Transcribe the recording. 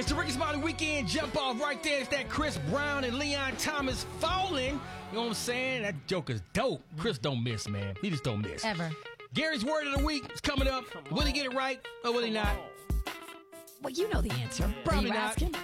It's the Ricky Smiley Weekend jump off right there. It's that Chris Brown and Leon Thomas falling. You know what I'm saying? That joke is dope. Chris don't miss, man. He just don't miss. Ever. Gary's Word of the Week is coming up. Will he get it right or will he not? Well, you know the answer. Probably Are you not. asking?